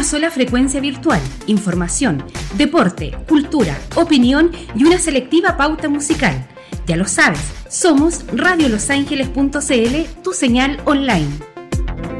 Una sola frecuencia virtual, información, deporte, cultura, opinión y una selectiva pauta musical. Ya lo sabes, somos radiolosangeles.cl, tu señal online.